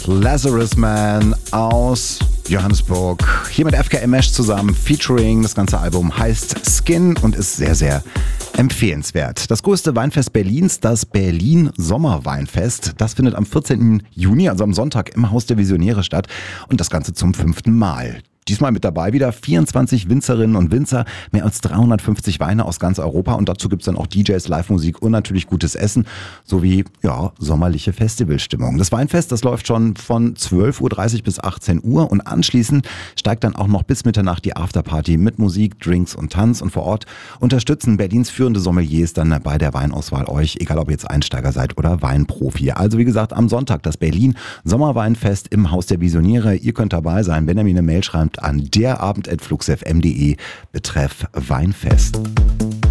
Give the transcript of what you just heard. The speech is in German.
Track Lazarus Man aus Johannesburg. Hier mit FKM Mesh zusammen, featuring. Das ganze Album heißt Skin und ist sehr, sehr empfehlenswert. Das größte Weinfest Berlins, das Berlin Sommerweinfest, das findet am 14. Juni, also am Sonntag, im Haus der Visionäre statt und das Ganze zum 5. Mal. Diesmal mit dabei wieder 24 Winzerinnen und Winzer, mehr als 350 Weine aus ganz Europa und dazu gibt's dann auch DJs, Live-Musik und natürlich gutes Essen sowie sommerliche Festivalstimmung. Das Weinfest, das läuft schon von 12.30 Uhr bis 18 Uhr und anschließend steigt dann auch noch bis Mitternacht die Afterparty mit Musik, Drinks und Tanz und vor Ort unterstützen Berlins führende Sommeliers dann bei der Weinauswahl euch, egal ob ihr jetzt Einsteiger seid oder Weinprofi. Also wie gesagt, am Sonntag das Berlin Sommerweinfest im Haus der Visionäre. Ihr könnt dabei sein, wenn ihr mir eine Mail schreibt an derabend@fluxfm.de betreff Weinfest.